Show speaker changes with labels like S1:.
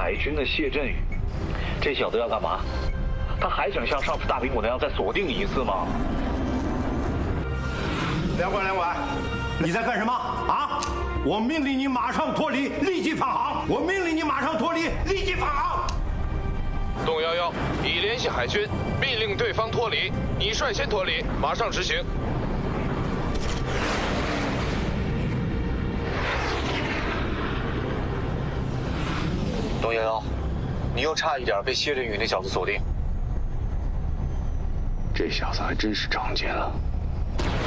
S1: 海军的谢振宇，这小子要干嘛？他还想像上次大苹果那样再锁定你一次吗？
S2: 两管，你在干什么啊？我命令你马上脱离，立即返航！我命令你马上脱离，立即返航！
S3: 董11，已联系海军，命令对方脱离，你率先脱离，马上执行。
S1: 董11，你又差一点被谢振宇那小子锁定。
S4: 这小子还真是长见了。